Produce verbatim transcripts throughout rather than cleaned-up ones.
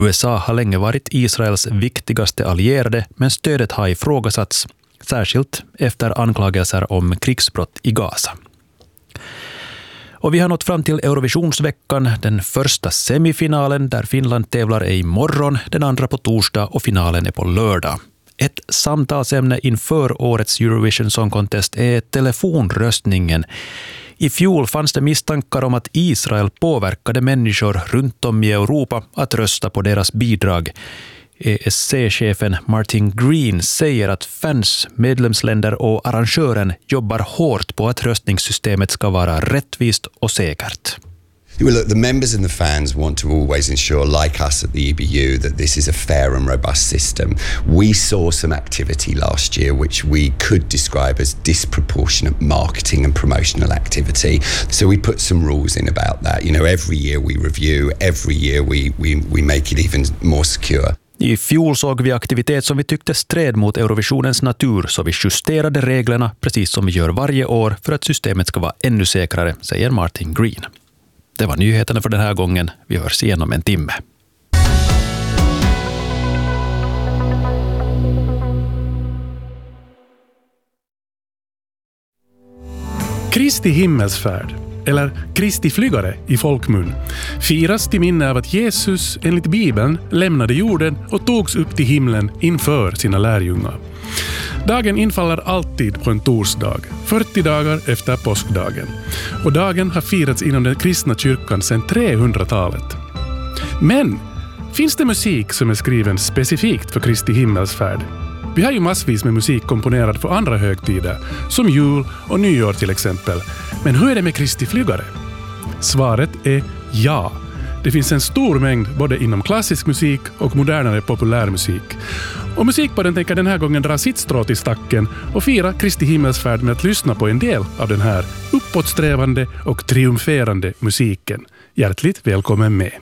U S A har länge varit Israels viktigaste allierade, men stödet har ifrågasatts, särskilt efter anklagelser om krigsbrott i Gaza. Och vi har nått fram till Eurovisionsveckan. Den första semifinalen där Finland tävlar är imorgon, den andra på torsdag och finalen är på lördag. Ett samtalsämne inför årets Eurovision Song Contest är telefonröstningen. I fjol fanns det misstankar om att Israel påverkade människor runt om i Europa att rösta på deras bidrag. E S C-chefen Martin Green säger att fans, medlemsländer och arrangören jobbar hårt på att röstningssystemet ska vara rättvist och säkert. Well, look, the members and the fans want to always ensure, like us at the E B U, that this is a fair and robust system. We saw some activity last year which we could describe as disproportionate marketing and promotional activity. So we put some rules in about that. You know, every year we review, every year we, we, we make it even more secure. I fjol såg vi aktivitet som vi tyckte stred mot Eurovisionens natur, så vi justerade reglerna precis som vi gör varje år för att systemet ska vara ännu säkrare, säger Martin Green. Det var nyheterna för den här gången. Vi hörs igen om en timme. Kristi himmelsfärd, eller Kristi flygare i folkmun, firas till minne av att Jesus enligt Bibeln lämnade jorden och togs upp till himlen inför sina lärjungar. Dagen infaller alltid på en torsdag, fyrtio dagar efter påskdagen. Och dagen har firats inom den kristna kyrkan sedan trehundratalet. Men finns det musik som är skriven specifikt för Kristi himmelsfärd? Vi har ju massvis med musik komponerad för andra högtider, som jul och nyår till exempel. Men hur är det med Kristi flygare? Svaret är ja. Det finns en stor mängd både inom klassisk musik och modernare populärmusik. Och Musikpodden tänker den här gången dra sitt strå till stacken och fira Kristi himmelsfärd med att lyssna på en del av den här uppåtsträvande och triumferande musiken. Hjärtligt välkommen med!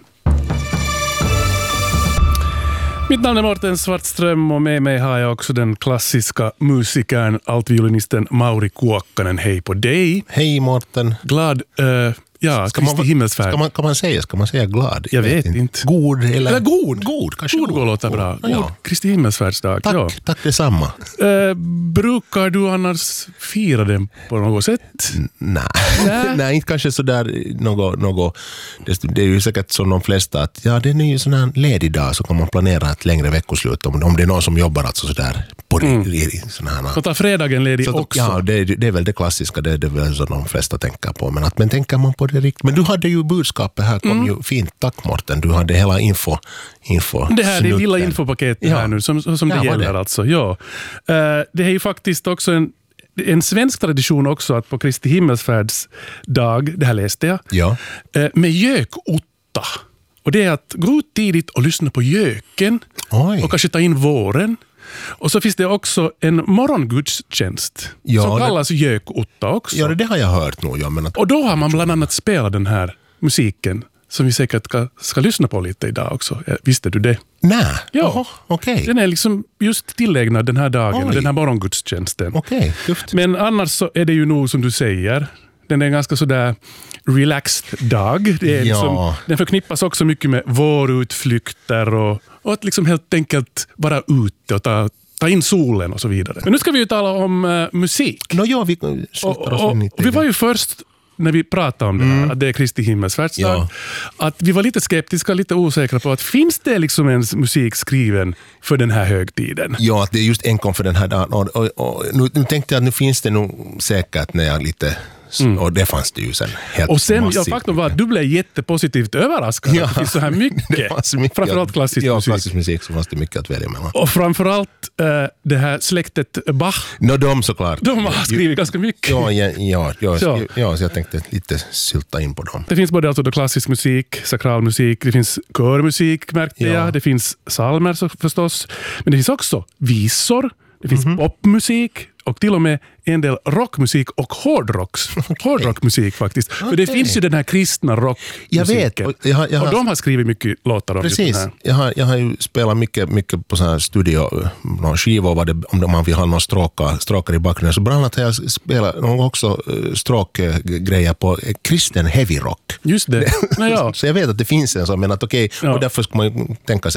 Mitt namn är Mårten Svartström och med mig har jag också den klassiska musikern, altviolinisten Mauri Kuokkanen. Hej på dig! Hej Mårten! Glad... Uh, Ja, ska Kristi himmelsfärd. Ska man, kan man säga, ska man säga glad? Jag vet inte. inte. God eller... Eller god. God, kanske god. God, god låter bra. God. Ja. Kristi himmelsfärdsdag. Tack, ja. tack detsamma. Uh, brukar du annars fira den på något sätt? N- nej. nej, inte kanske sådär något, något. Det, det är ju säkert som de flesta att ja, det är ju sån här ledig dag så kan man planera ett längre veckoslut om, om det är någon som jobbar alltså sådär på mm. sån här. Så tar fredagen ledig så, också? Ja, det, det är väl det klassiska, det, det är väl som de flesta tänker på. Men, att, men tänker man på det riktigt. Men du hade ju budskapet här, kom mm. ju fint, tack Mårten. Du hade hela info, info Det här är lilla infopaketet ja. här nu som, som ja, det gäller det. alltså. Ja. Uh, det är ju faktiskt också en en svensk tradition också att på Kristi himmelsfärdsdag, det här läste jag, ja. uh, med gökotta. Och det är att gå ut tidigt och lyssna på göken Oj. och kanske ta in våren. Och så finns det också en morgongudstjänst ja, som kallas det... gökotta också. Ja, det har jag hört nog. Ja, men att... Och då har man bland annat spelat den här musiken som vi säkert ska, ska lyssna på lite idag också. Visste du det? Nej, ja, okej. Okay. Den är liksom just tillägnad den här dagen, Oj. den här morgongudstjänsten. Okej, okay. Men annars så är det ju nog som du säger, den är en ganska sådär relaxed dag. Det är ja. liksom, den förknippas också mycket med vårutflykter och, och att liksom helt enkelt vara ute och ta, ta in solen och så vidare. Men nu ska vi ju tala om uh, musik. No, ja, vi, och, och, och vi var ju först när vi pratade om det här, mm. att det är Kristi himmelsfärdsdag, ja. att vi var lite skeptiska, lite osäkra på att finns det liksom ens musik skriven för den här högtiden? Ja, att det är just enkom för den här dagen. Och, och, och, nu, nu tänkte jag att nu finns det nog säkert när jag lite... Mm. Och det fanns det ju sen helt Och sen, ja, faktum var att du blev jättepositivt överraskad ja. att det finns så här mycket. mycket framförallt klassisk ja, musik. Ja, klassisk musik så fanns det mycket att välja mellan. Och framförallt äh, det här släktet Bach. No, de såklart. De har skrivit ganska mycket. Ja, ja, ja, ja, ja. ja, så jag tänkte lite sylta in på dem. Det finns både alltså då klassisk musik, sakral musik, det finns körmusik märkte ja. jag, det finns psalmer så förstås, men det finns också visor, det finns mm-hmm. popmusik och till och med en del rockmusik och hårdrocks. Okay. Hårdrockmusik faktiskt. Okay. För det finns ju den här kristna rockmusiken. Jag vet. Och, jag har, jag har, och de har skrivit mycket låtar om precis. Den här. Jag har, jag har ju spelat mycket, mycket på sådana här studio, någon skivor var det, om man vill ha någon stråkar, stråkar i bakgrunden. Så bland annat har jag spelat också stråkgrejer på kristen heavy rock. Just det. Ja, ja. Så jag vet att det finns en sån, men att okej, okay, ja. och därför ska man ju tänka sig